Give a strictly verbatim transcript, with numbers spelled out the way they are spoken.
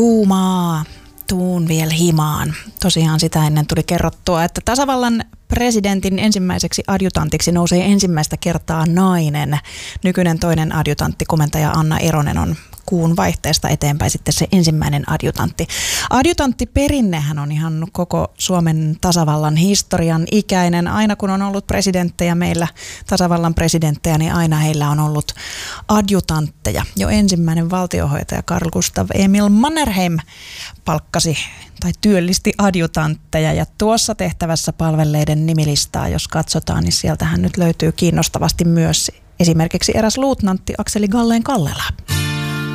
Kuumaa, tuun vielä himaan. Tosiaan sitä ennen tuli kerrottua, että tasavallan presidentin ensimmäiseksi adjutantiksi nousee ensimmäistä kertaa nainen. Nykyinen toinen adjutantti, komentaja Anna Eronen, on kuun vaihteesta eteenpäin sitten se ensimmäinen adjutantti. Adjutanttiperinnehän on ihan koko Suomen tasavallan historian ikäinen. Aina kun on ollut presidenttejä meillä, tasavallan presidenttejä, niin aina heillä on ollut adjutantteja. Jo ensimmäinen valtiohoitaja Carl Gustaf Emil Mannerheim palkkasi tai työllisti adjutantteja, ja tuossa tehtävässä palvelleiden nimilistaa, jos katsotaan, niin sieltähän nyt löytyy kiinnostavasti myös esimerkiksi eräs luutnantti Akseli Galleen Kallela.